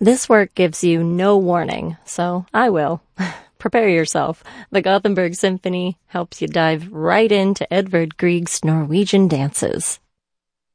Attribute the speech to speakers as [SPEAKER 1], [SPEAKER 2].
[SPEAKER 1] This work gives you no warning, so I will. Prepare yourself. The Gothenburg Symphony helps you dive right into Edvard Grieg's Norwegian dances.